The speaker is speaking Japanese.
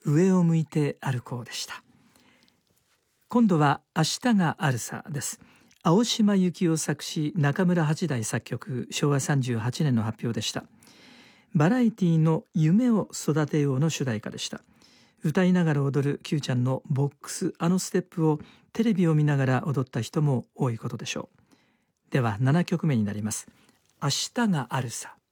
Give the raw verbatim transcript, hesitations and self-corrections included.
上を向いて歩こうでした。今度は明日があるさです。青島幸男作詞、中村八大作曲、しょうわさんじゅうはちねんの発表でした。バラエティの夢を育てようの主題歌でした。歌いながら踊る Q ちゃんのボックス、あのステップをテレビを見ながら踊った人も多いことでしょう。ではななきょくめになります。明日があるさ。